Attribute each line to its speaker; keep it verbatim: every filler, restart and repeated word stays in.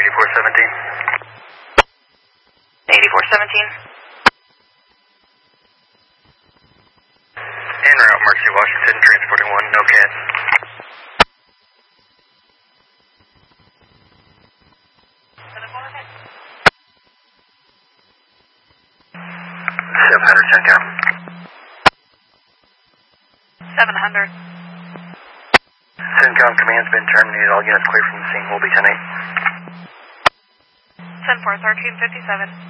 Speaker 1: eighty-four seventeen.
Speaker 2: eighty-four seventeen.
Speaker 1: En route, Mercy, Washington, transporting one, no cat. seven hundred, CENTCOM.
Speaker 2: seven hundred.
Speaker 1: CENTCOM, command's been terminated. All units clear from the scene. We'll be ten eight.
Speaker 2: ten four, thirteen fifty-seven.